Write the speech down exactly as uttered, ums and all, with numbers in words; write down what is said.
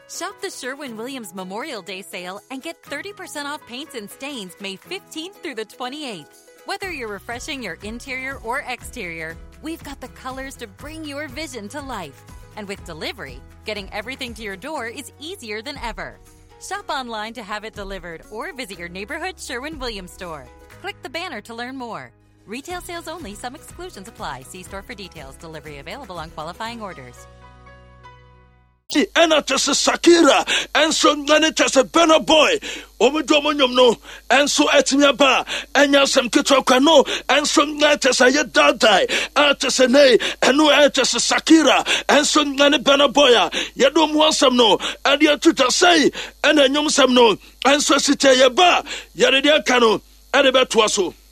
Shop the Sherwin-Williams Memorial Day sale and get thirty percent off paints and stains May fifteenth through the twenty-eighth. Whether you're refreshing your interior or exterior, we've got the colors to bring your vision to life. And with delivery, getting everything to your door is easier than ever. Shop online to have it delivered or visit your neighborhood Sherwin-Williams store. Click the banner to learn more. Retail sales only. Some exclusions apply. See store for details. Delivery available on qualifying orders. And I just a Sakira, and so none just a banner boy. Omedomonium no, and so at me bar, and yasam kitokano, and so not as I yet die, artis a nay, and no artis a Sakira, and so none banner boya, yadom want some no, and yet to say, and I know some no, and so sit a bar, Yaridia cano, and about Twasso.